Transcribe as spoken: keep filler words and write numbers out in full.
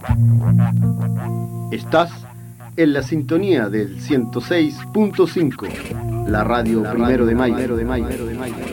Estás en la sintonía del ciento seis punto cinco, la radio, la Primero, radio de Mayo, Primero de Mayo.